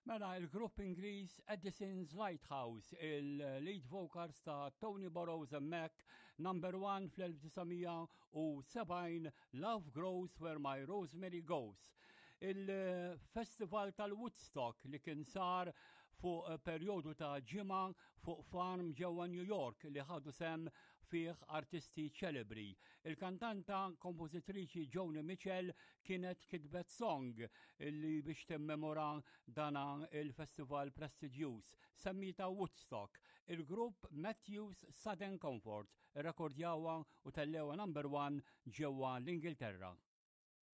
Mela il-grupp Ingliż Edison's Lighthouse, il-lead vocals ta' Tony Burrows Mac, number 1 fl-1970 Love Grows Where My Rosemary Goes. Il-festival tal-Woodstock li kien sar fuq perjodu ta' ġimgħa fuq farm ġewwa New York li ħadu sem fih artisti ċelebri. Il-kantanta kompożitriċi Joni Mitchell kienet kitbet song li biex timmemora dana il-festival prestigjus semmita Woodstock. Il-grupp Matthews Sudden Comfort rekordjawa u tellewa number 1 ġewwa l-Ingilterra.